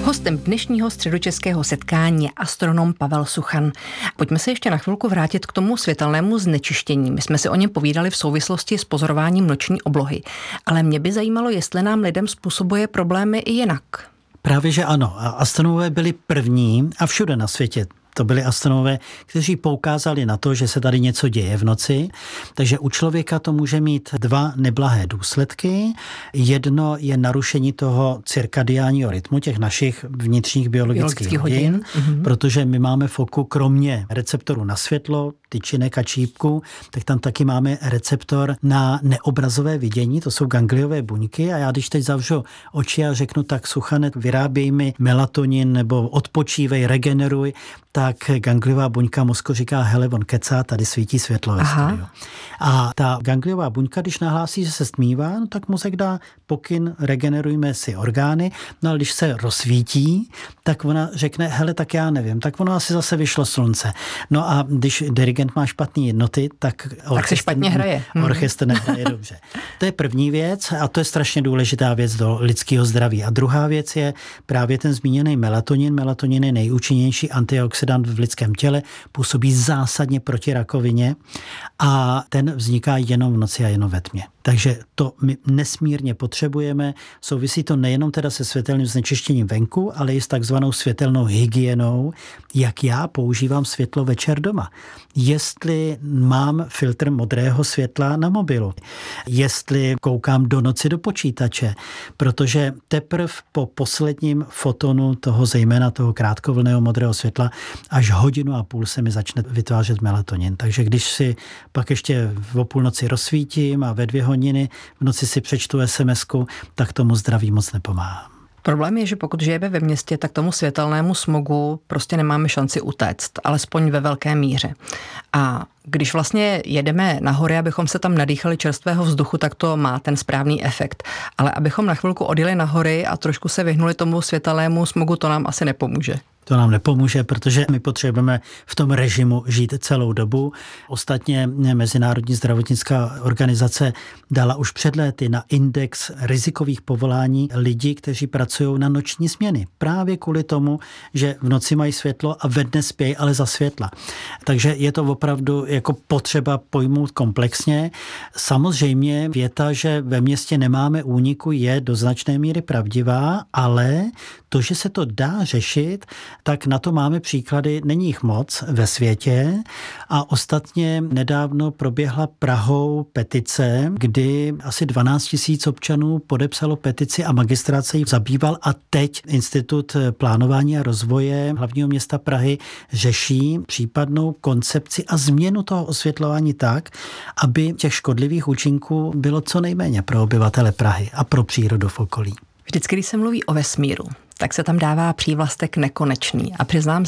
Hostem dnešního středočeského setkání je astronom Pavel Suchan. Pojďme se ještě na chvilku vrátit k tomu světelnému znečištění. My jsme si o něm povídali v souvislosti s pozorováním noční oblohy. Ale mě by zajímalo, jestli nám lidem způsobuje problémy i jinak. Právě že ano. A astronomové byli první a všude na světě. To byli astronomové, kteří poukázali na to, že se tady něco děje v noci. Takže u člověka to může mít dva neblahé důsledky. Jedno je narušení toho cirkadiánního rytmu, těch našich vnitřních biologických hodin, protože my máme v oku kromě receptoru na světlo, tyčinek a čípku, tak tam taky máme receptor na neobrazové vidění, to jsou gangliové buňky a já když teď zavřu oči a řeknu tak Suchane, vyráběj mi melatonin nebo odpočívej, regeneruj, tak gangliová buňka mozku říká, hele, on kecá, tady svítí světlo ve studiu. A ta gangliová buňka, když nahlásí, že se stmívá, no tak mozek dá pokyn, regenerujme si orgány, no ale když se rozsvítí, tak ona řekne, hele, tak já nevím, tak ono asi zase vyšlo slunce. No a když dirigent má špatný jednoty, tak se špatně hraje. Orchestr nehraje dobře. To je první věc a to je strašně důležitá věc do lidského zdraví. A druhá věc je právě ten zmíněný melatonin. Melatonin je nejúčinnější antioxidant v lidském těle, působí zásadně proti rakovině a ten vzniká jenom v noci a jenom ve tmě. Takže to my nesmírně potřebujeme. Souvisí to nejenom teda se světelným znečištěním venku, ale i s takzvanou světelnou hygienou, jak já používám světlo večer doma. Jestli mám filtr modrého světla na mobilu, jestli koukám do noci do počítače, protože teprv po posledním fotonu toho, zejména toho krátkovlnného modrého světla, až 1,5 hodiny se mi začne vytvářet melatonin. Takže když si pak ještě o půlnoci rozsvítím a ve 2 hodiny v noci si přečtu SMS-ku, tak tomu zdraví moc nepomáhá. Problém je, že pokud žijeme ve městě, tak tomu světelnému smogu prostě nemáme šanci utéct, alespoň ve velké míře. A když vlastně jedeme na hory, abychom se tam nadýchali čerstvého vzduchu, tak to má ten správný efekt. Ale abychom na chvilku odjeli na hory a trošku se vyhnuli tomu světelnému smogu, to nám asi nepomůže. To nám nepomůže, protože my potřebujeme v tom režimu žít celou dobu. Ostatně Mezinárodní zdravotnická organizace dala už před léty na index rizikových povolání lidi, kteří pracují na noční směny. Právě kvůli tomu, že v noci mají světlo a ve dne spějí, ale za světla. Takže je to opravdu jako potřeba pojmout komplexně. Samozřejmě věta, že ve městě nemáme úniku, je do značné míry pravdivá, ale to, že se to dá řešit, tak na to máme příklady, není jich moc ve světě a ostatně nedávno proběhla Prahou petice, kdy asi 12 000 občanů podepsalo petici a magistrát se jí zabýval a teď Institut plánování a rozvoje hlavního města Prahy řeší případnou koncepci a změnu toho osvětlování tak, aby těch škodlivých účinků bylo co nejméně pro obyvatele Prahy a pro přírodu v okolí. Vždycky, když se mluví o vesmíru, tak se tam dává přívlastek nekonečný. A přiznám